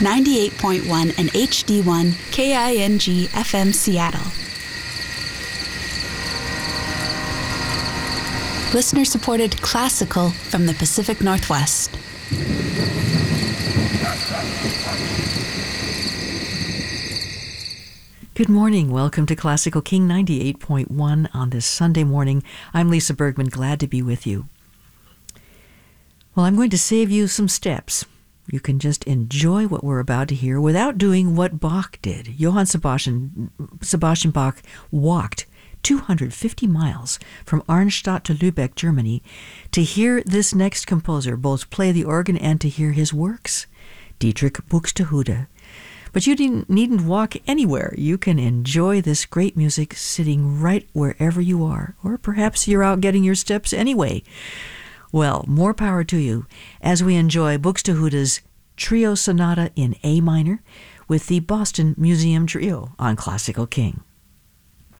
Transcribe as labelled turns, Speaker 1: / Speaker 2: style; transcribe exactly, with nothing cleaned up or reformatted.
Speaker 1: ninety-eight point one and H D one K I N G F M Seattle. Listener-supported classical from the Pacific Northwest.
Speaker 2: Good morning. Welcome to Classical King ninety-eight point one on this Sunday morning. I'm Lisa Bergman, glad to be with you. Well, I'm going to save you some steps. You can just enjoy what we're about to hear without doing what Bach did. Johann Sebastian, Sebastian Bach walked two hundred fifty miles from Arnstadt to Lübeck, Germany, to hear this next composer both play the organ and to hear his works, Dietrich Buxtehude. But you needn't, needn't walk anywhere. You can enjoy this great music sitting right wherever you are, or perhaps you're out getting your steps anyway. Well, more power to you as we enjoy Buxtehude's Trio Sonata in A minor with the Boston Museum Trio on Classical King.